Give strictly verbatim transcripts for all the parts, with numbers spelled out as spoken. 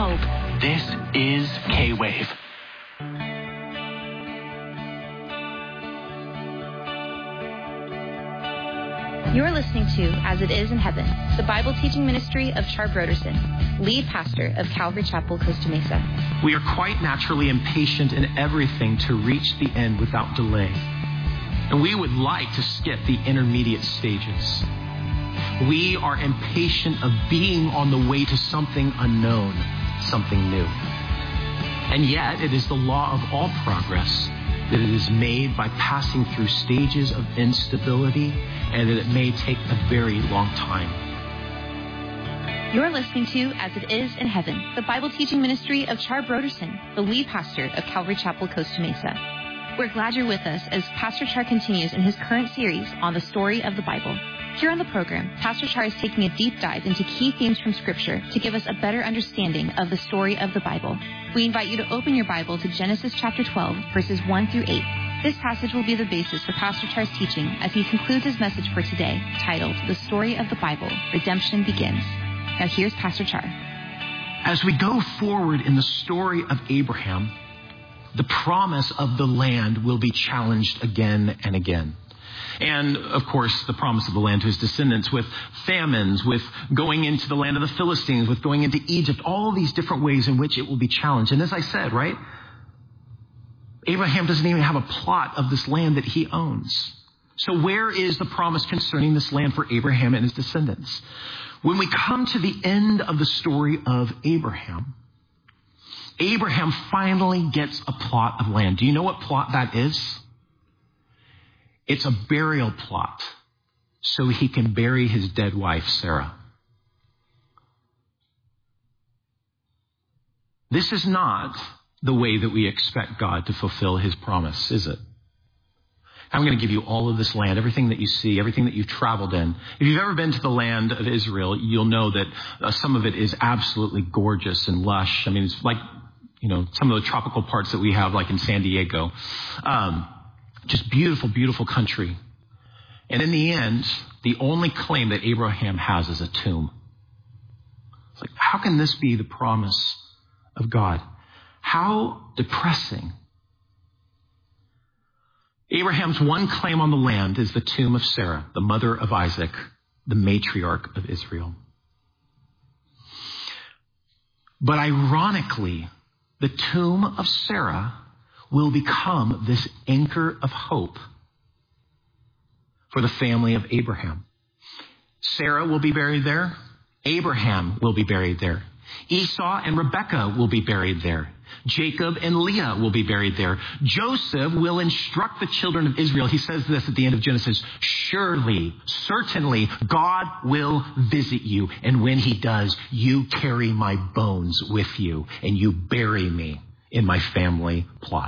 hope. This is K-Wave. You're listening to As It Is in Heaven, the Bible teaching ministry of Char Broderson, lead pastor of Calvary Chapel, Costa Mesa. We are quite naturally impatient in everything to reach the end without delay. And we would like to skip the intermediate stages. We are impatient of being on the way to something unknown, something new. And yet, it is the law of all progress that it is made by passing through stages of instability, and that it may take a very long time. You're listening to As It Is in Heaven, the Bible teaching ministry of Char Broderson, the lead pastor of Calvary Chapel, Costa Mesa. We're glad you're with us as Pastor Char continues in his current series on the story of the Bible. Here on the program, Pastor Char is taking a deep dive into key themes from Scripture to give us a better understanding of the story of the Bible. We invite you to open your Bible to Genesis chapter twelve, verses one through eight. This passage will be the basis for Pastor Char's teaching as he concludes his message for today, titled, The Story of the Bible, Redemption Begins. Now here's Pastor Char. As we go forward in the story of Abraham, the promise of the land will be challenged again and again. And, of course, the promise of the land to his descendants with famines, with going into the land of the Philistines, with going into Egypt, all these different ways in which it will be challenged. And as I said, right, Abraham doesn't even have a plot of this land that he owns. So where is the promise concerning this land for Abraham and his descendants? When we come to the end of the story of Abraham, Abraham finally gets a plot of land. Do you know what plot that is? It's a burial plot so he can bury his dead wife, Sarah. This is not the way that we expect God to fulfill his promise, is it? I'm going to give you all of this land, everything that you see, everything that you've traveled in. If you've ever been to the land of Israel, you'll know that uh, some of it is absolutely gorgeous and lush. I mean, it's like, you know, some of the tropical parts that we have, like in San Diego. Um, Just beautiful, beautiful country. And in the end, the only claim that Abraham has is a tomb. It's like, how can this be the promise of God? How depressing. Abraham's one claim on the land is the tomb of Sarah, the mother of Isaac, the matriarch of Israel. But ironically, the tomb of Sarah will become this anchor of hope for the family of Abraham. Sarah will be buried there. Abraham will be buried there. Esau and Rebekah will be buried there. Jacob and Leah will be buried there. Joseph will instruct the children of Israel. He says this at the end of Genesis, surely, certainly, God will visit you. And when he does, you carry my bones with you and you bury me in my family plot.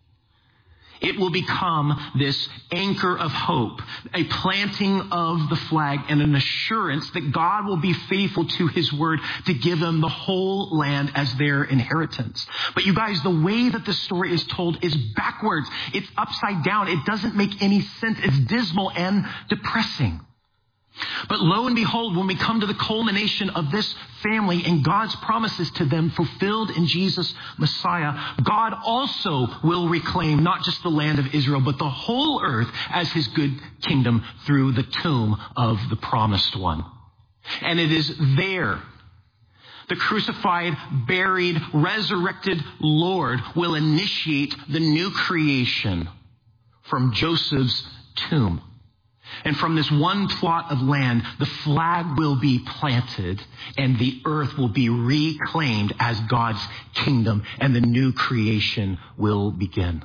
It will become this anchor of hope, a planting of the flag, and an assurance that God will be faithful to his word to give them the whole land as their inheritance. But you guys, the way that the story is told is backwards. It's upside down. It doesn't make any sense. It's dismal and depressing. But lo and behold, when we come to the culmination of this family and God's promises to them fulfilled in Jesus Messiah, God also will reclaim not just the land of Israel, but the whole earth as his good kingdom through the tomb of the promised one. And it is there the crucified, buried, resurrected Lord will initiate the new creation from Joseph's tomb. And from this one plot of land, the flag will be planted and the earth will be reclaimed as God's kingdom and the new creation will begin.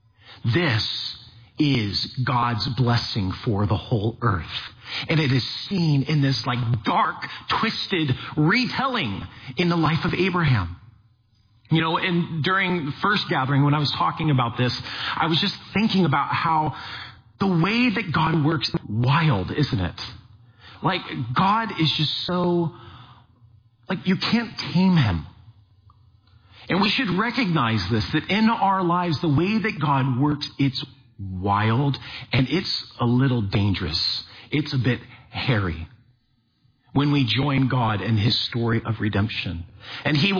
This is God's blessing for the whole earth. And it is seen in this like dark, twisted retelling in the life of Abraham. You know, and during the first gathering when I was talking about this, I was just thinking about how the way that God works, wild, isn't it? Like, God is just so, like, you can't tame him. And we should recognize this, that in our lives, the way that God works, it's wild and it's a little dangerous. It's a bit hairy when we join God in his story of redemption. And he will